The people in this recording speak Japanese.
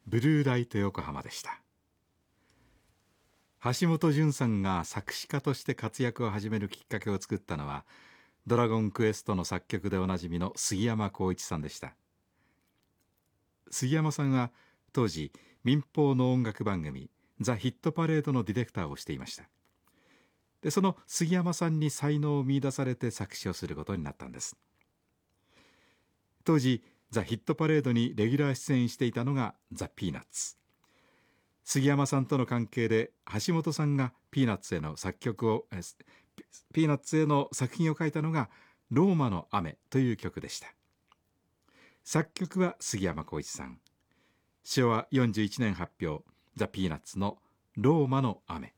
ブルーライト横浜でした。橋本淳さんが作詞家として活躍を始めるきっかけを作ったのは、ドラゴンクエストの作曲でおなじみの杉山浩一さんでした。杉山さんは当時民放の音楽番組ザ・ヒットパレードのディレクターをしていました。でその杉山さんに才能を見出されて作詞をすることになったんです。当時ザ・ヒットパレードにレギュラー出演していたのがザ・ピーナッツ。杉山さんとの関係で橋本さんがピーナッツへの作品を書いたのがローマの雨という曲でした。作曲は杉山浩一さん。昭和41年発表、ザ・ピーナッツのローマの雨。